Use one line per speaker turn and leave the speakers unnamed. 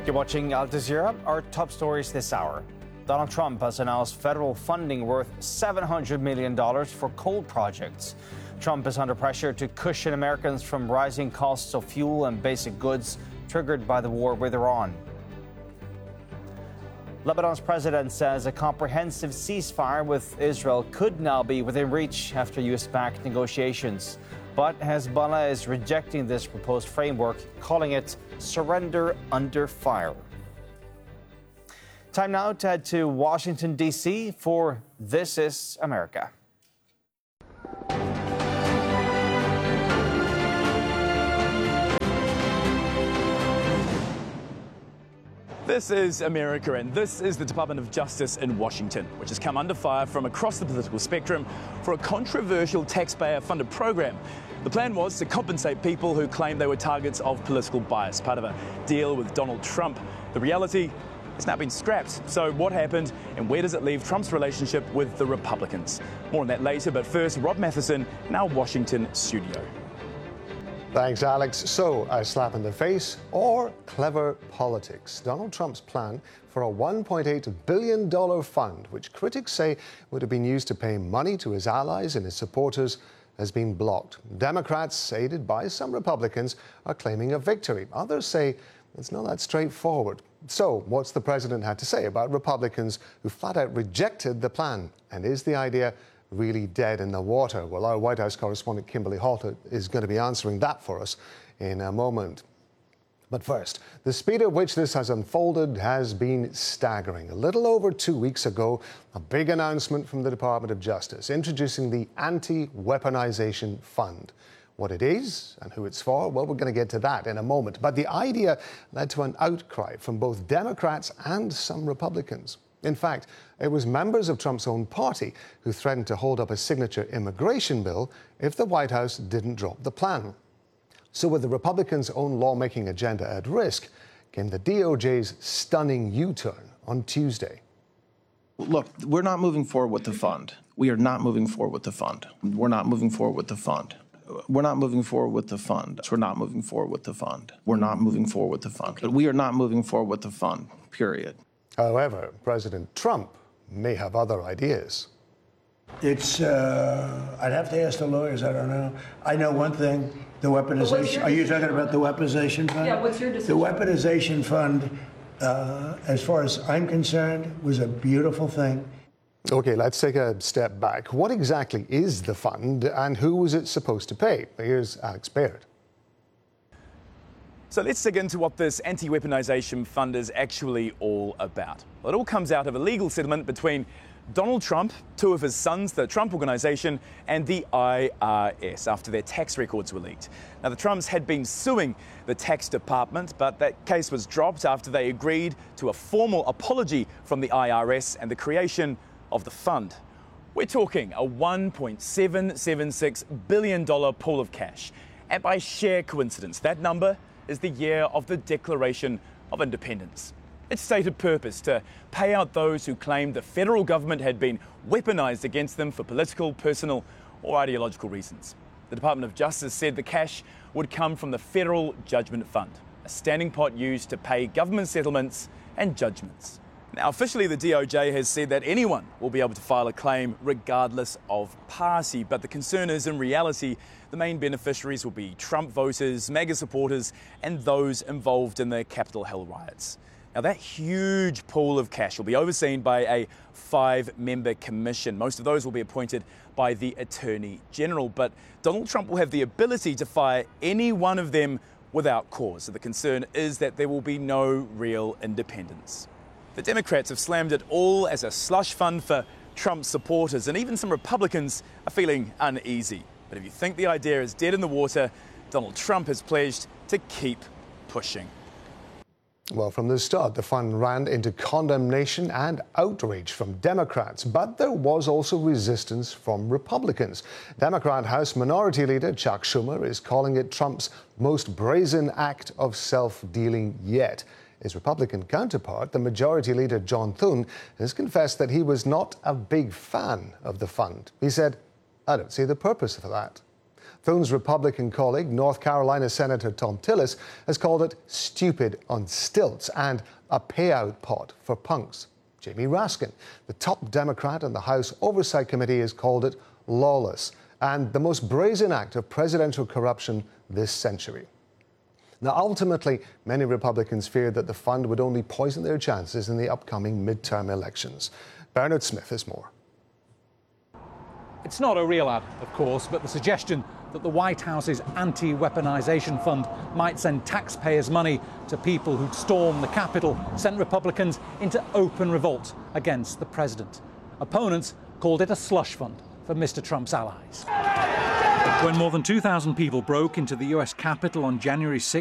You're watching Al Jazeera. Our top stories this hour. Donald Trump has announced federal funding worth $700 million for coal projects. Trump is under pressure to cushion Americans from rising costs of fuel and basic goods triggered by the war with Iran. Lebanon's president says a comprehensive ceasefire with Israel could now be within reach after U.S.-backed negotiations. But Hezbollah is rejecting this proposed framework, calling it surrender under fire. Time now to head to Washington, D.C. for This Is America.
This is America, and this is the Department of Justice in Washington, which has come under fire from across the political spectrum for a controversial taxpayer-funded program. The plan was to compensate people who claimed they were targets of political bias, part of a deal with Donald Trump. The reality has now been scrapped. So what happened, and where does it leave Trump's relationship with the Republicans? More on that later, but first, Rob Matheson in our Washington studio.
Thanks, Alex. So, a slap in the face or clever politics? Donald Trump's plan for a $1.8 billion fund, which critics say would have been used to pay money to his allies and his supporters, has been blocked. Democrats, aided by some Republicans, are claiming a victory. Others say it's not that straightforward. So, what's the president had to say about Republicans who flat out rejected the plan? And is the idea really dead in the water? Well, our White House correspondent Kimberly Halter is going to be answering that for us in a moment. But first, the speed at which this has unfolded has been staggering. A little over 2 weeks ago, a big announcement from the Department of Justice introducing the Anti-Weaponization Fund. What it is and who it's for, well, we're going to get to that in a moment. But the idea led to an outcry from both Democrats and some Republicans. In fact, it was members of Trump's own party who threatened to hold up a signature immigration bill if the White House didn't drop the plan. So with the Republicans' own lawmaking agenda at risk, came the DOJ's stunning U-turn on Tuesday.
Look, we're not moving forward with the fund. We are not moving forward with the fund. We're not moving forward with the fund. We're not moving forward with the fund. We're not moving forward with the fund. We're not moving forward with the fund. But we are not moving forward with the fund, period.
However, President Trump may have other ideas.
It's, I'd have to ask the lawyers, I don't know. I know one thing, the weaponization. Are you talking about the weaponization fund?
Yeah, what's your decision?
The weaponization fund, as far as I'm concerned, was a beautiful thing.
Okay, let's take a step back. What exactly is the fund and who was it supposed to pay? Here's Alex Baird.
So let's dig into what this anti-weaponization fund is actually all about. Well, it all comes out of a legal settlement between Donald Trump, two of his sons, the Trump Organization, and the IRS after their tax records were leaked. Now, the Trumps had been suing the tax department, but that case was dropped after they agreed to a formal apology from the IRS and the creation of the fund. We're talking a $1.776 billion pool of cash. And by sheer coincidence, that number is the year of the Declaration of Independence. Its stated purpose to pay out those who claimed the federal government had been weaponized against them for political, personal or ideological reasons. The Department of Justice said the cash would come from the Federal Judgment Fund, a standing pot used to pay government settlements and judgments. Now, officially, the DOJ has said that anyone will be able to file a claim regardless of party. But the concern is, in reality, the main beneficiaries will be Trump voters, MAGA supporters, and those involved in the Capitol Hill riots. Now, that huge pool of cash will be overseen by a 5-member commission. Most of those will be appointed by the Attorney General. But Donald Trump will have the ability to fire any one of them without cause. So the concern is that there will be no real independence. The Democrats have slammed it all as a slush fund for Trump supporters, and even some Republicans are feeling uneasy. But if you think the idea is dead in the water, Donald Trump has pledged to keep pushing.
Well, from the start, the fund ran into condemnation and outrage from Democrats, but there was also resistance from Republicans. Democrat House Minority Leader Chuck Schumer is calling it Trump's most brazen act of self-dealing yet. His Republican counterpart, the Majority Leader John Thune, has confessed that he was not a big fan of the fund. He said, "I don't see the purpose for that." Thune's Republican colleague, North Carolina Senator Thom Tillis, has called it stupid on stilts and a payout pot for punks. Jamie Raskin, the top Democrat in the House Oversight Committee, has called it lawless and the most brazen act of presidential corruption this century. Now, ultimately, many Republicans feared that the fund would only poison their chances in the upcoming midterm elections. Bernard Smith has more.
It's not a real ad, of course, but the suggestion that the White House's anti-weaponization fund might send taxpayers' money to people who'd storm the Capitol sent Republicans into open revolt against the president. Opponents called it a slush fund for Mr. Trump's allies. When more than 2,000 people broke into the US Capitol on January 6,